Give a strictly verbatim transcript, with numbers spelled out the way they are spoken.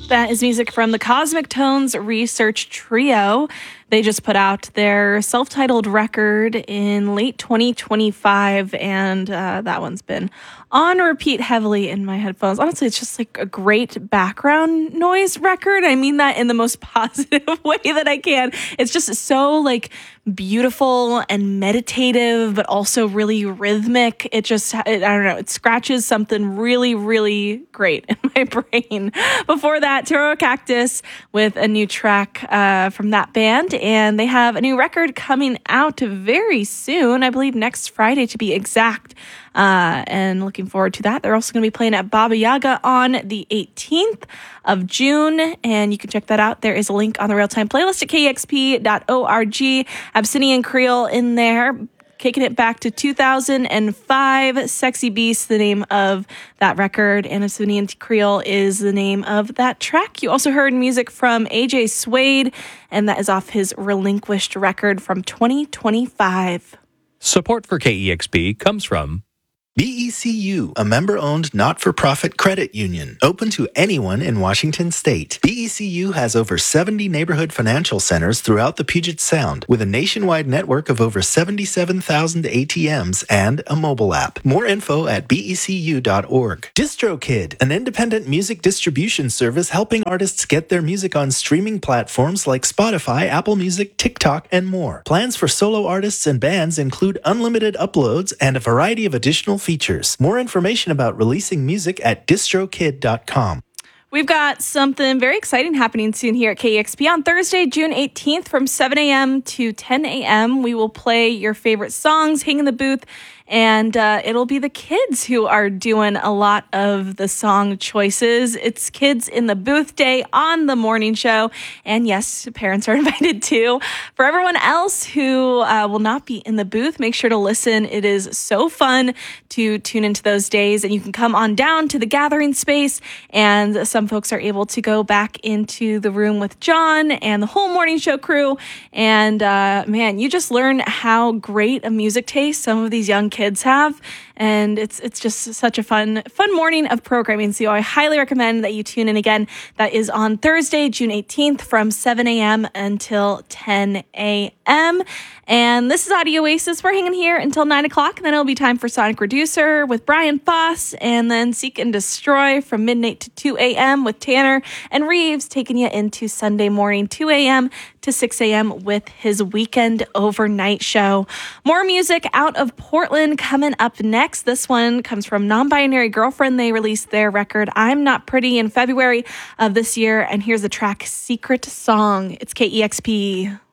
That is music from the Cosmic Tones Research Trio. They just put out their self-titled record in late twenty twenty-five, and uh, that one's been on repeat heavily in my headphones. Honestly, it's just like a great background noise record. I mean that in the most positive way that I can. It's just so like beautiful and meditative, but also really rhythmic. It just, it, I don't know, it scratches something really, really great in my brain. Before that, Toro Cactus with a new track uh, from that band. And they have a new record coming out very soon, I believe next Friday to be exact. Uh, and looking forward to that. They're also going to be playing at Baba Yaga on the eighteenth of June, and you can check that out. There is a link on the Real-Time playlist at K E X P dot org. Abyssinian Creole in there, kicking it back to two thousand five. Sexy Beast, the name of that record, and Abyssinian Creole is the name of that track. You also heard music from A J Suede, and that is off his Relinquished record from twenty twenty-five. Support for K E X P comes from B E C U, a member-owned not-for-profit credit union, open to anyone in Washington state. B E C U has over seventy neighborhood financial centers throughout the Puget Sound, with a nationwide network of over seventy-seven thousand A T Ms and a mobile app. More info at B E C U dot org. DistroKid, an independent music distribution service helping artists get their music on streaming platforms like Spotify, Apple Music, TikTok, and more. Plans for solo artists and bands include unlimited uploads and a variety of additional features. More information about releasing music at distrokid dot com. We've got something very exciting happening soon here at K E X P. On Thursday, June eighteenth from seven a.m. to ten a.m., we will play your favorite songs, hang in the booth, and uh, it'll be the kids who are doing a lot of the song choices. It's Kids in the Booth Day on the morning show. And yes, parents are invited too. For everyone else who uh, will not be in the booth, make sure to listen. It is so fun to tune into those days. And you can come on down to the gathering space, and some folks are able to go back into the room with John and the whole morning show crew. And uh, man, you just learn how great a music taste some of these young kids kids have, and it's it's just such a fun fun morning of programming. So I highly recommend that you tune in again. That is on Thursday, June eighteenth from seven a.m. until ten a.m. And this is Audio Oasis. We're hanging here until nine o'clock, and then it'll be time for Sonic Reducer with Brian Foss, and then Seek and Destroy from midnight to two a.m. with Tanner and Reeves, taking you into Sunday morning, two a.m. to six a.m. with his weekend overnight show. More music out of Portland coming up next. This one comes from Non-Binary Girlfriend. They released their record I'm Not Pretty in February of this year, and here's the track Secret Song. It's K E X P.